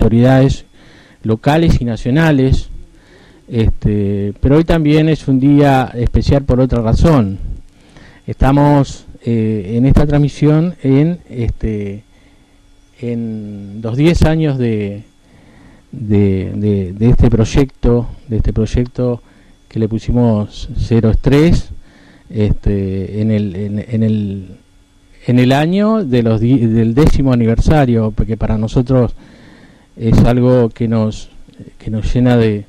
autoridades locales y nacionales, pero hoy también es un día especial por otra razón. Estamos en esta transmisión en los 10 años de este proyecto, que le pusimos Cero Estrés, en el año del 10º aniversario, porque para nosotros es algo que nos llena de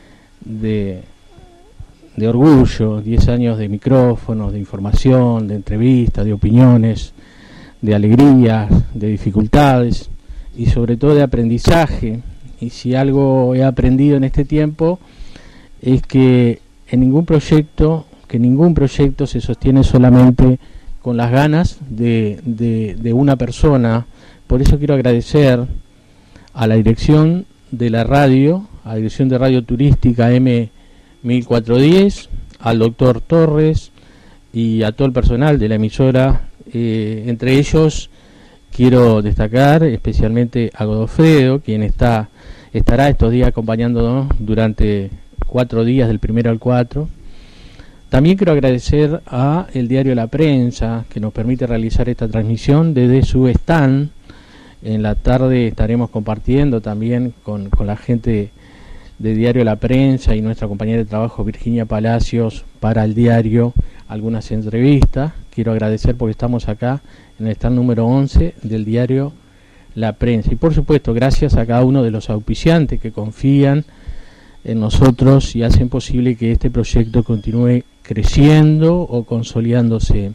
orgullo. 10 años de micrófonos, de información, de entrevistas, de opiniones, de alegrías, de dificultades y sobre todo de aprendizaje. Y si algo he aprendido en este tiempo es que ningún proyecto se sostiene solamente con las ganas de una persona. Por eso quiero agradecer a la dirección de la radio, a la dirección de Radio Turística M1410, al doctor Torres y a todo el personal de la emisora. Entre ellos quiero destacar especialmente a Godofredo, quien estará estos días acompañándonos durante 4 días, del 1 al 4. También quiero agradecer a el diario La Prensa, que nos permite realizar esta transmisión desde su stand. En la tarde estaremos compartiendo también con la gente de Diario La Prensa y nuestra compañera de trabajo Virginia Palacios para el diario algunas entrevistas. Quiero agradecer porque estamos acá en el stand número 11 del diario La Prensa. Y por supuesto, gracias a cada uno de los auspiciantes que confían en nosotros y hacen posible que este proyecto continúe creciendo o consolidándose.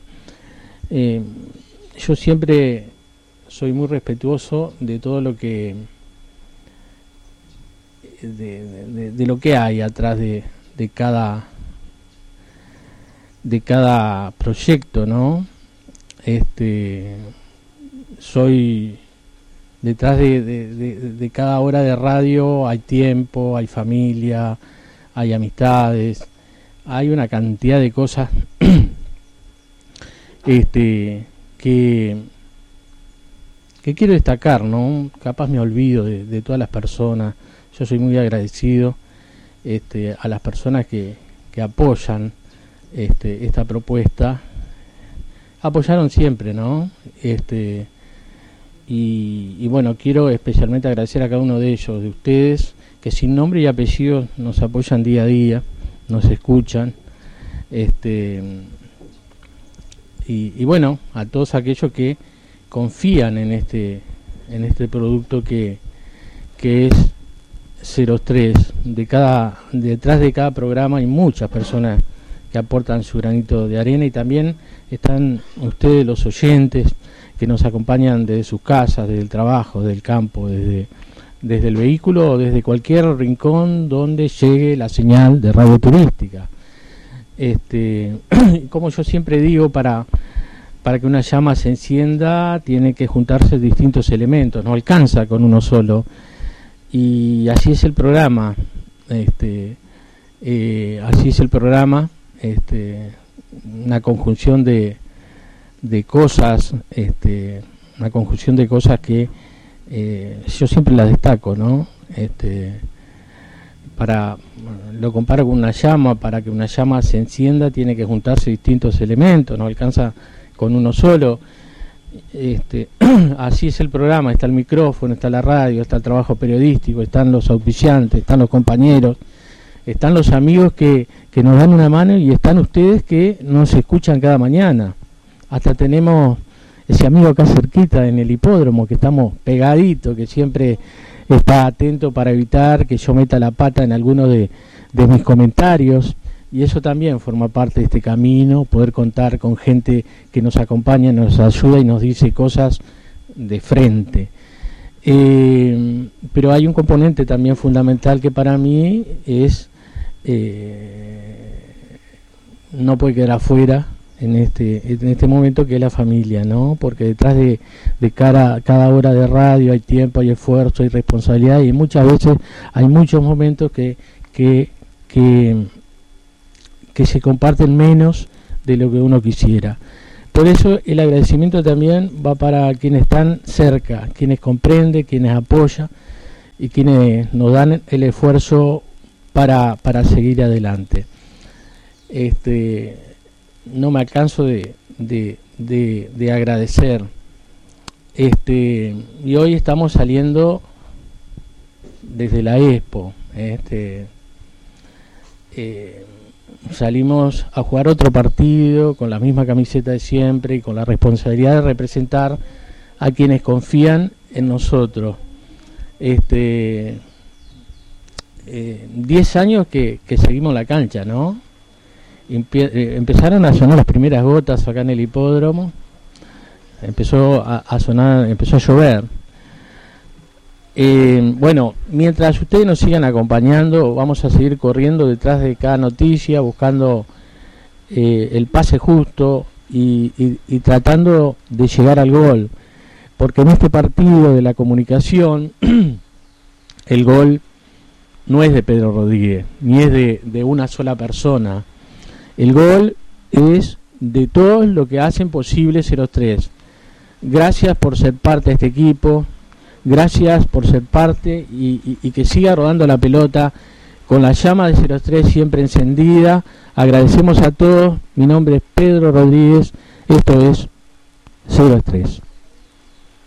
Yo siempre soy muy respetuoso de todo lo que de lo que hay atrás de cada proyecto, ¿no? Soy detrás de cada hora de radio hay tiempo, hay familia, hay amistades, hay una cantidad de cosas que quiero destacar, ¿no? Capaz me olvido de todas las personas. Yo soy muy agradecido a las personas que apoyan esta propuesta. Apoyaron siempre, ¿no? Y bueno, quiero especialmente agradecer a cada uno de ellos, de ustedes, que sin nombre y apellido nos apoyan día a día, nos escuchan. Y bueno, a todos aquellos que confían en este producto que es Cero Estrés. Detrás de cada programa hay muchas personas que aportan su granito de arena, y también están ustedes, los oyentes, que nos acompañan desde sus casas, desde el trabajo, desde el campo, desde el vehículo o desde cualquier rincón donde llegue la señal de Radio Turística. Como yo siempre digo, para que una llama se encienda tiene que juntarse distintos elementos, no alcanza con uno solo, y así es el programa. Una conjunción de cosas, una conjunción de cosas que yo siempre las destaco, ¿no? Lo comparo con una llama. Para que una llama se encienda tiene que juntarse distintos elementos, no alcanza con uno solo. Así es el programa. Está el micrófono, está la radio, está el trabajo periodístico, están los auspiciantes, están los compañeros, están los amigos que nos dan una mano, y están ustedes que nos escuchan cada mañana. Hasta tenemos ese amigo acá cerquita en el hipódromo, que estamos pegaditos, que siempre está atento para evitar que yo meta la pata en alguno de mis comentarios, y eso también forma parte de este camino, poder contar con gente que nos acompaña, nos ayuda y nos dice cosas de frente. Pero hay un componente también fundamental que para mí es no puede quedar afuera en este momento, que es la familia, ¿no? Porque detrás de cada hora de radio hay tiempo, hay esfuerzo, hay responsabilidad, y muchas veces hay muchos momentos que se comparten menos de lo que uno quisiera. Por eso el agradecimiento también va para quienes están cerca, quienes comprenden, quienes apoyan, y quienes nos dan el esfuerzo para seguir adelante. No me canso de agradecer. Y hoy estamos saliendo desde la Expo. Salimos a jugar otro partido con la misma camiseta de siempre y con la responsabilidad de representar a quienes confían en nosotros. 10 años que seguimos la cancha, ¿no? Empezaron a sonar las primeras gotas acá en el hipódromo, empezó a llover. Bueno, mientras ustedes nos sigan acompañando, vamos a seguir corriendo detrás de cada noticia, buscando el pase justo y tratando de llegar al gol, porque en este partido de la comunicación el gol no es de Pedro Rodríguez, ni es de una sola persona. El gol es de todos los que hacen posible 03. Gracias por ser parte de este equipo, gracias por ser parte y que siga rodando la pelota con la llama de 03 siempre encendida. Agradecemos a todos, mi nombre es Pedro Rodríguez, esto es 03.